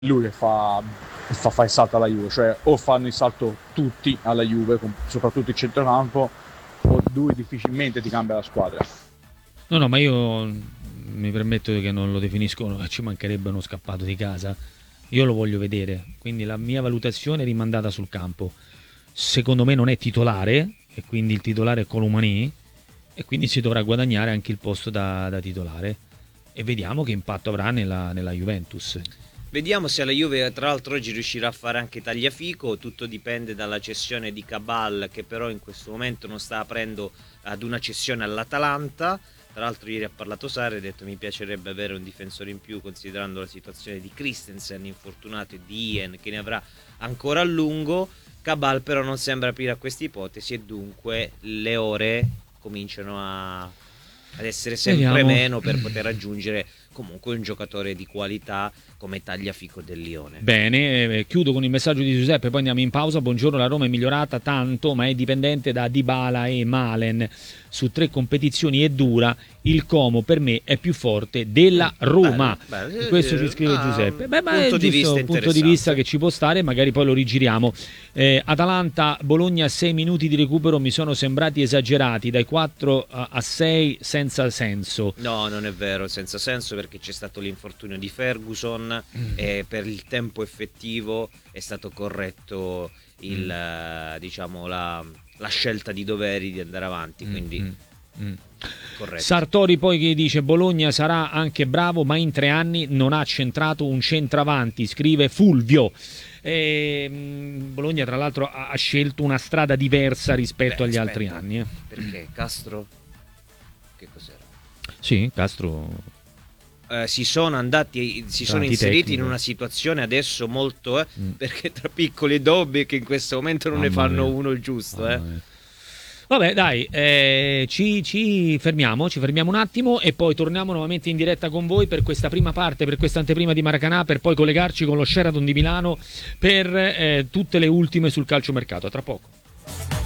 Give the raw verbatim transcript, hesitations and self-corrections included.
lui che fa, fa, fa il salto alla Juve, cioè o fanno il salto tutti alla Juve, soprattutto il centrocampo, o lui difficilmente ti cambia la squadra. No, no, ma io mi permetto che non lo definisco, ci mancherebbe uno scappato di casa. Io lo voglio vedere, quindi la mia valutazione è rimandata sul campo. Secondo me non è titolare, e quindi il titolare è Colomani, e quindi si dovrà guadagnare anche il posto da, da titolare. E vediamo che impatto avrà nella, nella Juventus. Vediamo se la Juve tra l'altro oggi riuscirà a fare anche Tagliafico, tutto dipende dalla cessione di Cabal, che però in questo momento non sta aprendo ad una cessione all'Atalanta. Tra l'altro ieri ha parlato Sarri, ha detto mi piacerebbe avere un difensore in più considerando la situazione di Christensen infortunato e di Ian che ne avrà ancora a lungo. Cabal però non sembra aprire a questa ipotesi e dunque le ore cominciano a, ad essere sempre Vediamo. meno per poter raggiungere comunque un giocatore di qualità come Tagliafico del Lione. Bene, eh, chiudo con il messaggio di Giuseppe, poi andiamo in pausa. Buongiorno, la Roma è migliorata tanto, ma è dipendente da Dybala e Malen. Su tre competizioni è dura, il Como per me è più forte della Roma. Bello, bello. Questo ci scrive Ah, Giuseppe. Beh, ma punto è di giusto, vista un punto di interessante. vista che ci può stare, magari poi lo rigiriamo. Eh, Atalanta, Bologna, sei minuti di recupero mi sono sembrati esagerati, dai quattro a sei senza senso. No, non è vero, senza senso perché c'è stato l'infortunio di Ferguson Mm. e per il tempo effettivo è stato corretto il, Mm. eh, diciamo, la, la scelta di doveri di andare avanti, quindi Mm, mm, mm. corretto. Sartori poi che dice Bologna sarà anche bravo ma in tre anni non ha centrato un centravanti, scrive Fulvio. E, mh, Bologna tra l'altro ha, ha scelto una strada diversa rispetto Beh, agli aspetta, altri anni. Eh. Perché Castro? Che cos'era? Sì, Castro. Eh, si sono andati, si sono Tanti inseriti tecnici. in una situazione adesso molto, eh, Mm. perché tra piccoli e dobbi che in questo momento non ne Mamma fanno mia. uno il giusto, Mamma eh. mia. Vabbè, dai, eh, ci, ci fermiamo, ci fermiamo un attimo e poi torniamo nuovamente in diretta con voi per questa prima parte, per questa anteprima di Maracanã, per poi collegarci con lo Sheraton di Milano per eh, tutte le ultime sul calciomercato. A tra poco.